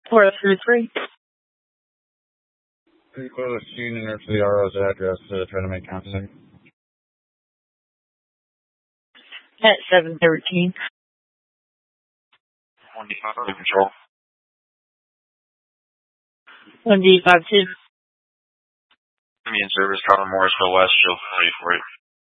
403. Pretty close to enter to the RO's address to try to make contact. At 713. 1D5 under control. 1D52. Enemy in service, Colin Morrisville West, show 40 for it.